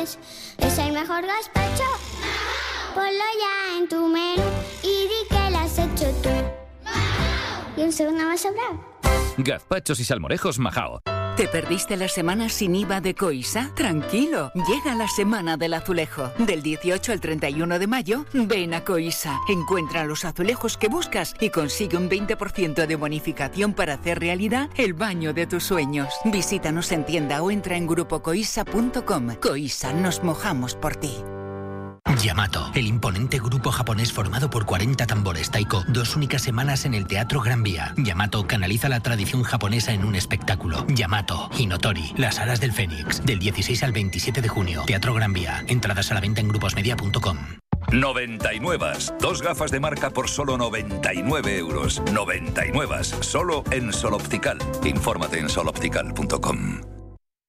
es el mejor gazpacho. Ponlo ya en tu menú y di que lo has hecho tú. Y un segundo más sobrar. Gazpachos y salmorejos Majao. ¿Te perdiste la semana sin IVA de Coisa? Tranquilo, llega la semana del azulejo. Del 18 al 31 de mayo, ven a Coisa. Encuentra los azulejos que buscas y consigue un 20% de bonificación para hacer realidad el baño de tus sueños. Visítanos en tienda o entra en grupocoisa.com. Coisa, nos mojamos por ti. Yamato, el imponente grupo japonés formado por 40 tambores taiko, 2 únicas semanas en el Teatro Gran Vía. Yamato canaliza la tradición japonesa en un espectáculo. Yamato, Hinotori, Las Alas del Fénix, del 16 al 27 de junio. Teatro Gran Vía. Entradas a la venta en gruposmedia.com. 99. 2 gafas de marca por solo 99 euros. 99. Solo en Sol Optical. Infórmate en soloptical.com.